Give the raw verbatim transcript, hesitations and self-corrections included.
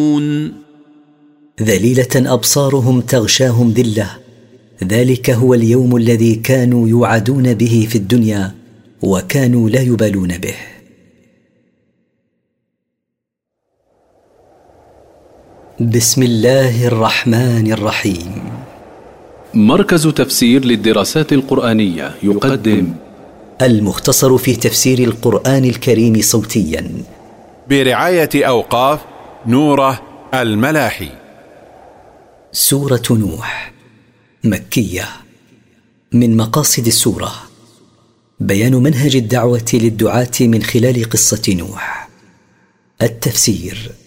ذليلة أبصارهم تغشاهم ذلة، ذلك هو اليوم الذي كانوا يوعدون به في الدنيا وكانوا لا يبالون به. بسم الله الرحمن الرحيم. مركز تفسير للدراسات القرآنية يقدم المختصر في تفسير القرآن الكريم صوتيا برعاية أوقاف نوره الملاحي. سورة نوح مكية. من مقاصد السورة بيان منهج الدعوة للدعاة من خلال قصة نوح. التفسير: